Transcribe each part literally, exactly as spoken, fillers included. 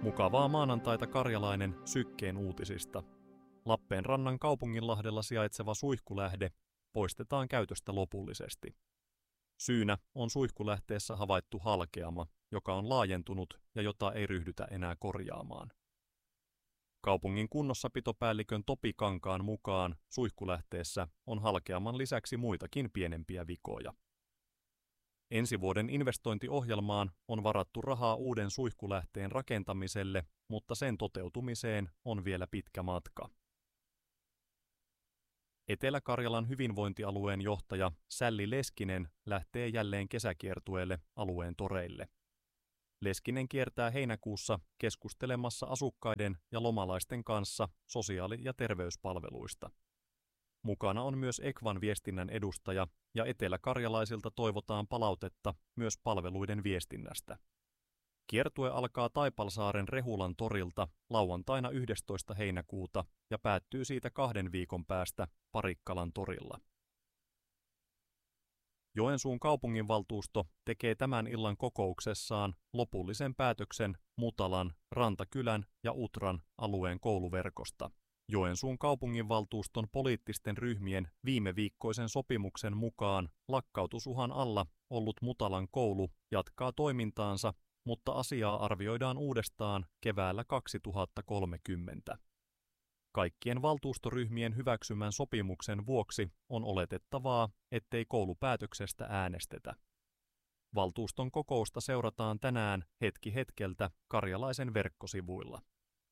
Mukavaa maanantaita Karjalainen Sykkeen uutisista. Lappeenrannan kaupunginlahdella sijaitseva suihkulähde poistetaan käytöstä lopullisesti. Syynä on suihkulähteessä havaittu halkeama, joka on laajentunut ja jota ei ryhdytä enää korjaamaan. Kaupungin kunnossapitopäällikön Topi Kankaan mukaan suihkulähteessä on halkeaman lisäksi muitakin pienempiä vikoja. Ensi vuoden investointiohjelmaan on varattu rahaa uuden suihkulähteen rakentamiselle, mutta sen toteutumiseen on vielä pitkä matka. Etelä-Karjalan hyvinvointialueen johtaja Sälli Leskinen lähtee jälleen kesäkiertueelle alueen toreille. Leskinen kiertää heinäkuussa keskustelemassa asukkaiden ja lomalaisten kanssa sosiaali- ja terveyspalveluista. Mukana on myös Ekvan viestinnän edustaja ja eteläkarjalaisilta toivotaan palautetta myös palveluiden viestinnästä. Kiertue alkaa Taipalsaaren Rehulan torilta lauantaina yhdestoista heinäkuuta ja päättyy siitä kahden viikon päästä Parikkalan torilla. Joensuun kaupunginvaltuusto tekee tämän illan kokouksessaan lopullisen päätöksen Mutalan, Rantakylän ja Utran alueen kouluverkosta. Joensuun kaupunginvaltuuston poliittisten ryhmien viime viikkoisen sopimuksen mukaan lakkautusuhan alla ollut Mutalan koulu jatkaa toimintaansa, mutta asiaa arvioidaan uudestaan keväällä kaksituhattakolmekymmentä. Kaikkien valtuustoryhmien hyväksymän sopimuksen vuoksi on oletettavaa, ettei koulupäätöksestä äänestetä. Valtuuston kokousta seurataan tänään hetki hetkeltä Karjalaisen verkkosivuilla.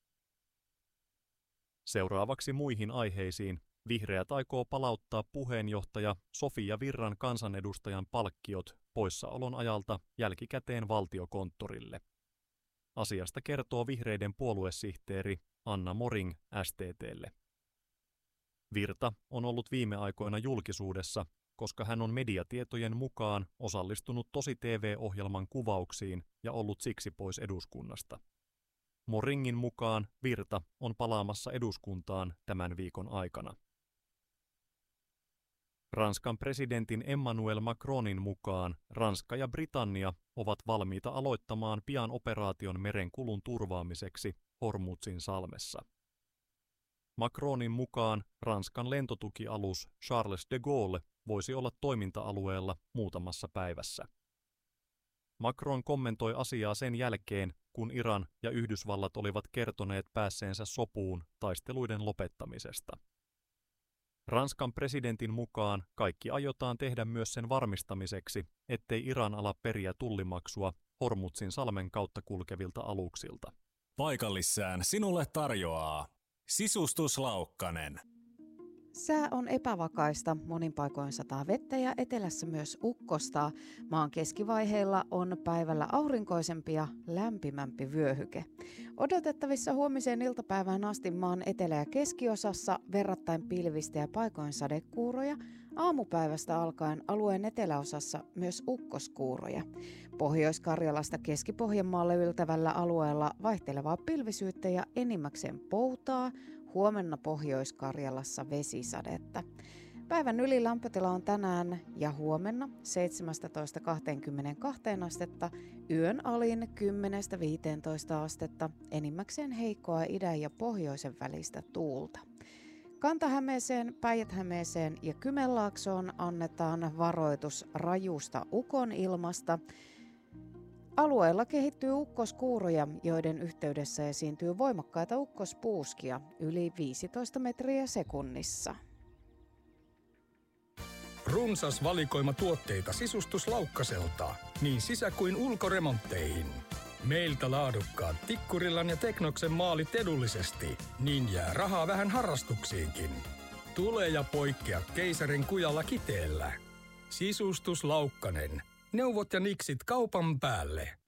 Seuraavaksi muihin aiheisiin. Vihreät aikoo palauttaa puheenjohtaja Sofia Virran kansanedustajan palkkiot poissaolon ajalta jälkikäteen Valtiokonttorille. Asiasta kertoo vihreiden puoluesihteeri Anna Moring S T T:lle. Virta on ollut viime aikoina julkisuudessa, koska hän on mediatietojen mukaan osallistunut Tosi T V-ohjelman kuvauksiin ja ollut siksi pois eduskunnasta. Moringin mukaan Virta on palaamassa eduskuntaan tämän viikon aikana. Ranskan presidentin Emmanuel Macronin mukaan Ranska ja Britannia ovat valmiita aloittamaan pian operaation merenkulun turvaamiseksi Hormuzin salmessa. Macronin mukaan Ranskan lentotukialus Charles de Gaulle voisi olla toiminta-alueella muutamassa päivässä. Macron kommentoi asiaa sen jälkeen, kun Iran ja Yhdysvallat olivat kertoneet päässeensä sopuun taisteluiden lopettamisesta. Ranskan presidentin mukaan kaikki aiotaan tehdä myös sen varmistamiseksi, ettei Iran ala periä tullimaksua Hormuzin salmen kautta kulkevilta aluksilta. Paikallissään sinulle tarjoaa Sisustus Laukkanen. Sää on epävakaista, monin paikoin sataa vettä ja etelässä myös ukkostaa. Maan keskivaiheilla on päivällä aurinkoisempi ja lämpimämpi vyöhyke. Odotettavissa huomiseen iltapäivään asti maan etelä- ja keskiosassa verrattain pilvistä ja paikoin sadekuuroja. Aamupäivästä alkaen alueen eteläosassa myös ukkoskuuroja. Pohjois-Karjalasta Keski-Pohjanmaalle yltävällä alueella vaihtelevaa pilvisyyttä ja enimmäkseen poutaa. Huomenna Pohjois-Karjalassa vesisadetta. Päivän ylilämpötila on tänään ja huomenna seitsemästätoista kaksikymmentäkaksi astetta, yön alin kymmenestä viiteentoista astetta, enimmäkseen heikkoa idän ja pohjoisen välistä tuulta. Kanta-Hämeeseen, Päijät-Hämeeseen ja Kymenlaaksoon annetaan varoitus rajusta ukonilmasta. Alueella kehittyy ukkoskuuroja, joiden yhteydessä esiintyy voimakkaita ukkospuuskia yli viisitoista metriä sekunnissa. Runsas valikoima tuotteita Sisustus Laukkaselta, niin sisä- kuin ulkoremontteihin. Meiltä laadukkaat Tikkurillan ja Teknoksen maalit edullisesti, niin jää rahaa vähän harrastuksiinkin. Tule ja poikkea keisarin kujalla kiteellä. Sisustus Laukkanen. Neuvot ja niksit kaupan päälle.